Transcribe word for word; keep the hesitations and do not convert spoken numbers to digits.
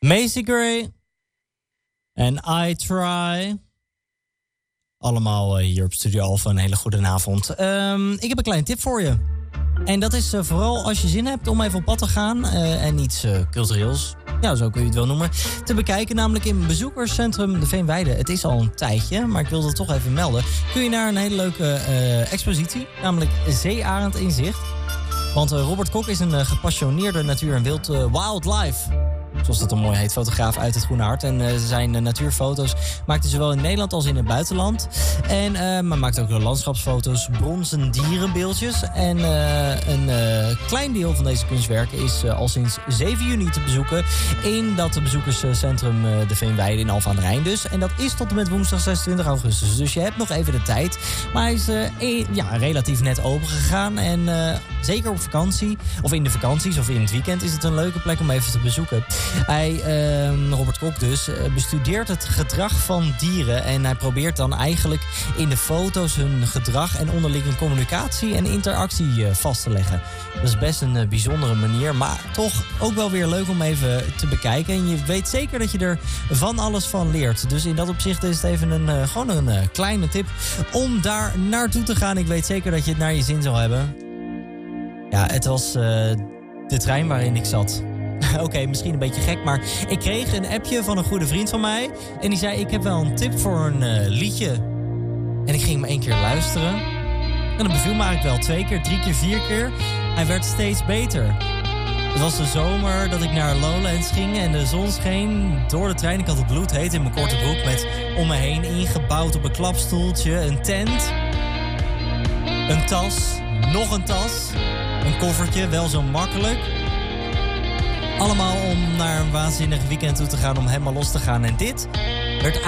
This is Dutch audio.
Macy Gray en I Try. Allemaal uh, hier op Studio Alpha. Een hele goede avond. Um, ik heb een kleine tip voor je. En dat is uh, vooral als je zin hebt om even op pad te gaan. Uh, en iets uh, cultureels, ja, zo kun je het wel noemen, te bekijken. Namelijk in bezoekerscentrum De Veenweide. Het is al een tijdje, maar ik wilde het toch even melden. Kun je naar een hele leuke uh, expositie. Namelijk Zeearend in Zicht. Want uh, Robert Kok is een uh, gepassioneerde natuur- en wild uh, wildlife, zoals dat dan mooi heet, fotograaf uit het Groene Hart. En uh, zijn uh, natuurfoto's maakt hij zowel in Nederland als in het buitenland. En uh, maar maakt ook landschapsfoto's, bronzen dierenbeeldjes. En uh, een uh, klein deel van deze kunstwerken is uh, al sinds zeven juni te bezoeken in dat bezoekerscentrum uh, De Veenweide in Alphen aan de Rijn dus. En dat is tot en met woensdag zesentwintig augustus. Dus je hebt nog even de tijd. Maar hij is uh, e- ja, relatief net open gegaan. En uh, zeker op vakantie, of in de vakanties of in het weekend, is het een leuke plek om even te bezoeken. Hij, uh, Robert Kok dus, uh, bestudeert het gedrag van dieren. En hij probeert dan eigenlijk in de foto's hun gedrag en onderlinge communicatie en interactie uh, vast te leggen. Dat is best een uh, bijzondere manier, maar toch ook wel weer leuk om even te bekijken. En je weet zeker dat je er van alles van leert. Dus in dat opzicht is het even een, uh, gewoon een uh, kleine tip om daar naartoe te gaan. Ik weet zeker dat je het naar je zin zal hebben. Ja, het was uh, de trein waarin ik zat. Oké, okay, misschien een beetje gek, maar ik kreeg een appje van een goede vriend van mij. En die zei, ik heb wel een tip voor een uh, liedje. En ik ging hem één keer luisteren. En dat beviel me eigenlijk wel twee keer, drie keer, vier keer. Hij werd steeds beter. Het was de zomer dat ik naar Lowlands ging en de zon scheen door de trein. Ik had het bloed heet in mijn korte broek met om me heen ingebouwd op een klapstoeltje, een tent, een tas, nog een tas, een koffertje, wel zo makkelijk. Allemaal om naar een waanzinnig weekend toe te gaan, om helemaal los te gaan. En dit werd